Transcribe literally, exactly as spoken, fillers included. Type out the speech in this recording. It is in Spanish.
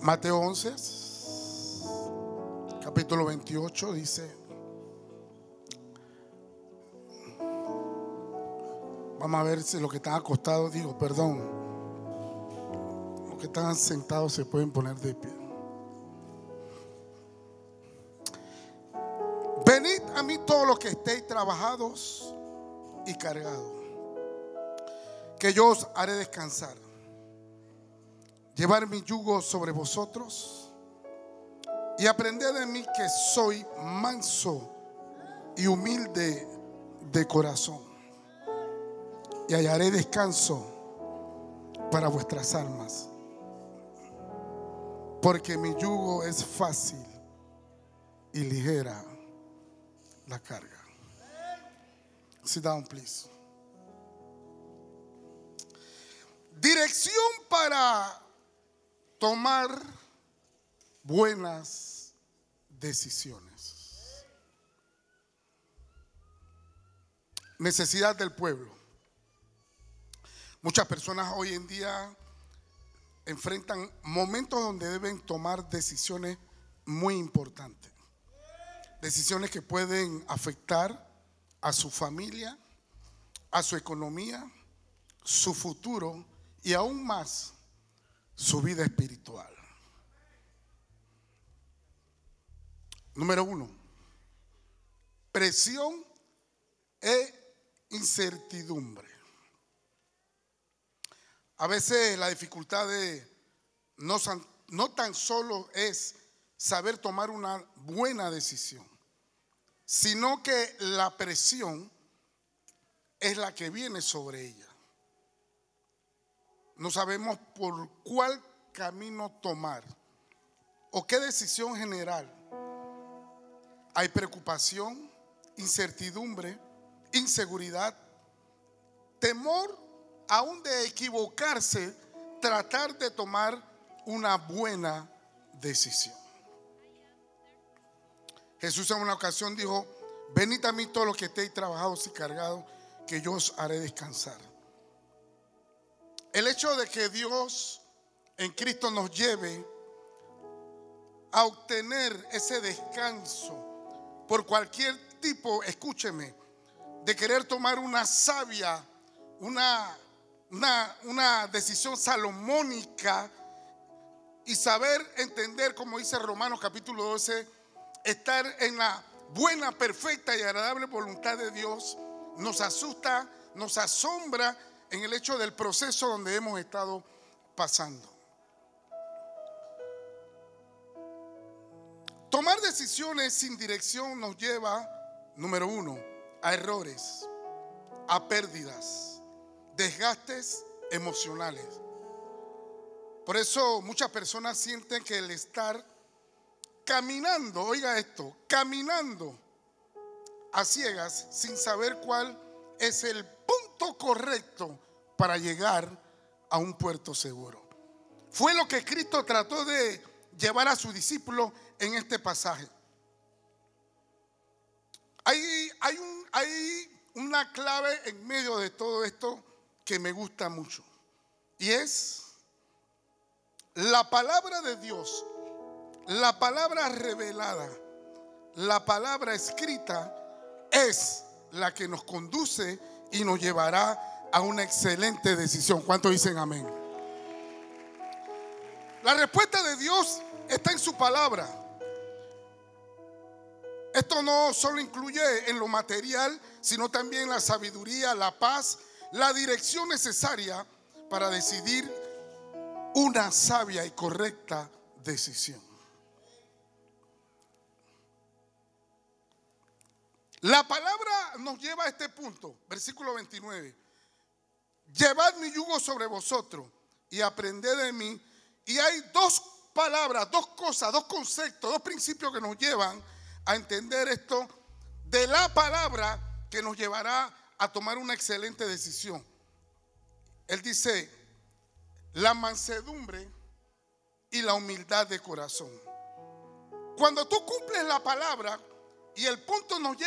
Mateo once, capítulo veintiocho dice, vamos a ver si los que están acostados, digo, perdón, los que están sentados se pueden poner de pie. Venid a mí todos los que estéis trabajados y cargados, que yo os haré descansar. Llevar mi yugo sobre vosotros y aprended de mí, que soy manso y humilde de corazón, y hallaré descanso para vuestras almas, porque mi yugo es fácil y ligera la carga. Sit down, please. Dirección para tomar buenas decisiones. Necesidad del pueblo. Muchas personas hoy en día enfrentan momentos donde deben tomar decisiones muy importantes. Decisiones que pueden afectar a su familia, a su economía, su futuro y aún más su vida espiritual. Número uno, presión e incertidumbre. A veces la dificultad de no, no tan solo es saber tomar una buena decisión, sino que la presión es la que viene sobre ella. No sabemos por cuál camino tomar o qué decisión general. Hay preocupación, incertidumbre, inseguridad, temor aún de equivocarse, tratar de tomar una buena decisión. Jesús en una ocasión dijo: venid a mí todos los que estéis trabajados y cargados, que yo os haré descansar. El hecho de que Dios en Cristo nos lleve a obtener ese descanso por cualquier tipo, escúcheme, de querer tomar una sabia, una, una, una decisión salomónica y saber entender, como dice Romanos capítulo doce, estar en la buena, perfecta y agradable voluntad de Dios, nos asusta, nos asombra en el hecho del proceso donde hemos estado pasando. Tomar decisiones sin dirección nos lleva, número uno, a errores, a pérdidas, desgastes emocionales. Por eso muchas personas sienten que el estar caminando, oiga esto, caminando a ciegas sin saber cuál es el punto correcto para llegar a un puerto seguro. Fue lo que Cristo trató de llevar a sus discípulos en este pasaje. Hay, hay, un, hay una clave en medio de todo esto que me gusta mucho, y es la palabra de Dios, la palabra revelada, la palabra escrita es la que nos conduce y nos llevará a una excelente decisión. ¿Cuántos dicen amén? La respuesta de Dios está en su palabra. Esto no solo incluye en lo material, sino también la sabiduría, la paz, la dirección necesaria para decidir una sabia y correcta decisión. La palabra nos lleva a este punto, versículo veintinueve. Llevad mi yugo sobre vosotros y aprended de mí. Y hay dos palabras, dos cosas, dos conceptos, dos principios que nos llevan a entender esto de la palabra que nos llevará a tomar una excelente decisión. Él dice: la mansedumbre y la humildad de corazón. Cuando tú cumples la palabra y el punto nos lleva